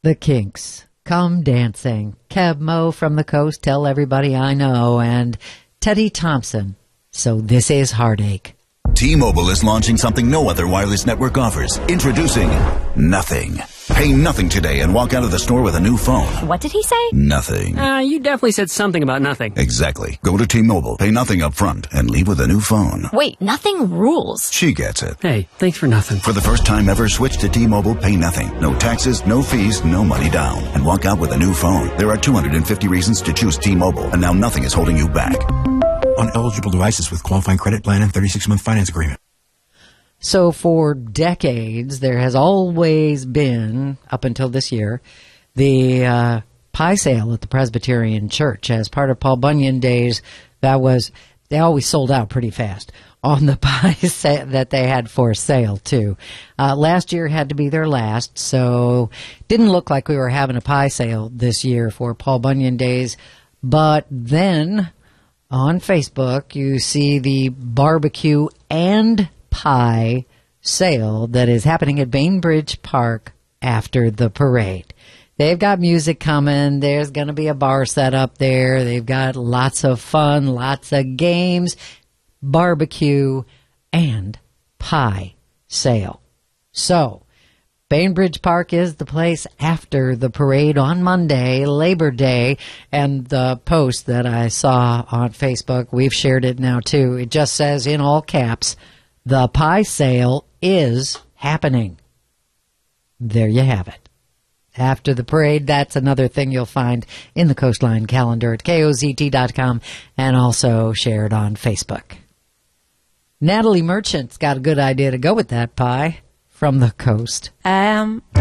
The Kinks, Come Dancing, Kev Mo from the Coast, Tell Everybody I Know, and Teddy Thompson, So This Is Heartache. T-Mobile is launching something no other wireless network offers. Introducing Nothing. Pay nothing today and walk out of the store with a new phone. What did he say? Nothing. You definitely said something about nothing. Exactly. Go to T-Mobile, pay nothing up front, and leave with a new phone. Wait, nothing rules. She gets it. Hey, thanks for nothing. For the first time ever, switch to T-Mobile, pay nothing. No taxes, no fees, no money down. And walk out with a new phone. There are 250 reasons to choose T-Mobile, and now nothing is holding you back. On eligible devices with qualifying credit plan and 36-month finance agreement. So for decades, there has always been, up until this year, the pie sale at the Presbyterian Church. As part of Paul Bunyan Days, they always sold out pretty fast on the pies that they had for sale, too. Last year had to be their last, so didn't look like we were having a pie sale this year for Paul Bunyan Days. But then on Facebook, you see the barbecue and pie sale that is happening at Bainbridge Park after the parade. They've got music coming. There's going to be a bar set up there. They've got lots of fun, lots of games, barbecue, and pie sale. So, Bainbridge Park is the place after the parade on Monday, Labor Day, and the post that I saw on Facebook, we've shared it now too. It just says in all caps, the pie sale is happening. There you have it. After the parade, that's another thing you'll find in the Coastline calendar at KOZT.com and also shared on Facebook. Natalie Merchant's got a good idea to go with that pie from the coast.